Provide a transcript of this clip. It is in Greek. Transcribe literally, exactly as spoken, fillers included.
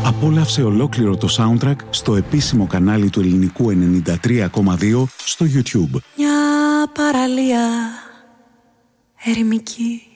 Απόλαυσε ολόκληρο το soundtrack στο επίσημο κανάλι του Ελληνικού ενενήντα τρία κόμμα δύο στο YouTube. Μια παραλία ερημική